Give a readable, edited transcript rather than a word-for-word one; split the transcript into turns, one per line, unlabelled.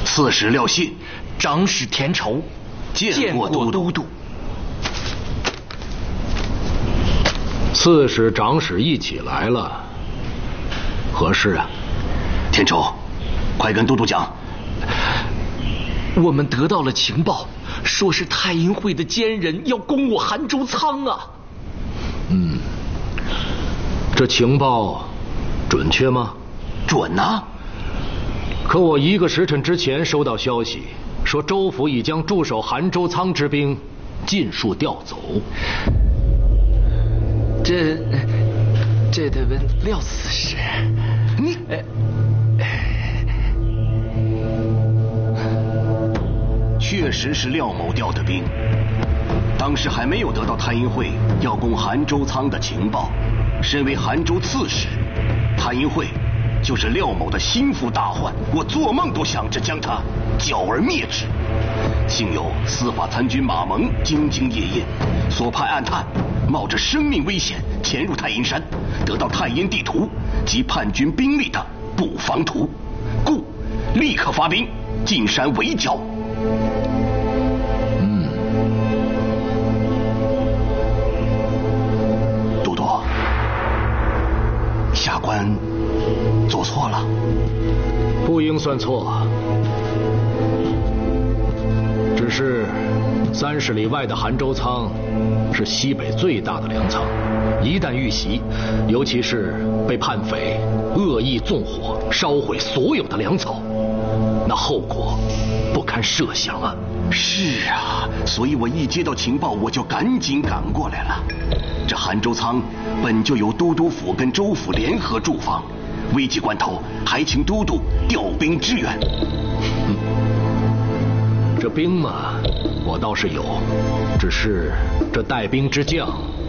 刺史廖信，
长史田畴，
见过都督。
刺史、长史一起来了，何事啊？
田畴，快跟都督讲。
我们得到了情报，说是太阴会的奸人要攻我韩州仓啊。
这情报准确吗？
准啊。
可我1个时辰之前收到消息，说州府已将驻守韩州仓之兵尽数调走。
这得问廖刺史。
你确实是廖某调的兵，当时还没有得到太阴会要攻韩州仓的情报。身为韩州刺史，太阴会就是廖某的心腹大患，我做梦都想着将他剿而灭之。幸有司法参军马蒙兢兢业业，所派暗探冒着生命危险潜入太阴山，得到太阴地图及叛军兵力的布防图，故立刻发兵进山围剿。都督，下官做错了。
不应算错，只是30里外的韩州仓是西北最大的粮仓，一旦遇袭，尤其是被叛匪恶意纵火烧毁所有的粮草，那后果不堪设想啊！
是啊，所以我一接到情报，我就赶紧赶过来了。这韩州仓本就由都督府跟州府联合驻防，危急关头还请都督调兵支援。
这兵嘛，我倒是有，只是这带兵之将